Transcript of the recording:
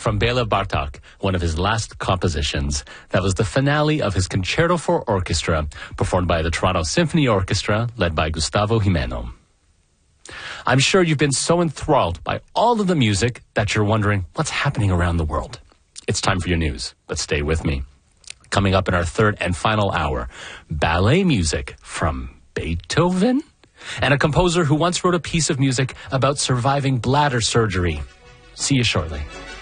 from Bela Bartok, one of his last compositions. That was the finale of his Concerto for Orchestra, performed by the Toronto Symphony Orchestra, led by Gustavo Gimeno. I'm sure you've been so enthralled by all of the music that you're wondering what's happening around the world. It's time for your news, but stay with me. Coming up in our third and final hour, ballet music from Beethoven, and a composer who once wrote a piece of music about surviving bladder surgery. See you shortly.